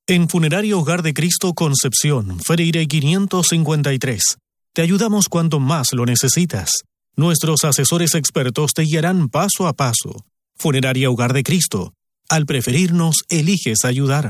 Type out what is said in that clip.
En Funeraria Hogar de Cristo Concepción, Freire 553, te ayudamos cuando más lo necesitas. Nuestros asesores expertos te guiarán paso a paso. Funeraria Hogar de Cristo. Al preferirnos, eliges ayudar.